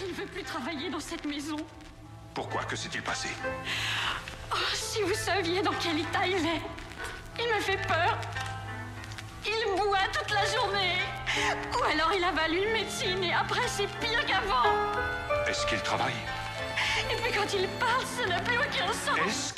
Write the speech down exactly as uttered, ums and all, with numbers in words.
ne veut plus travailler dans cette maison. Pourquoi? Que s'est-il passé? Oh, si vous saviez dans quel état il est. Il me fait peur. Il boit toute la journée. Ou alors il avale une médecine et après c'est pire qu'avant. Est-ce qu'il travaille? Et puis quand il parle, ça n'a plus aucun sens. Est-ce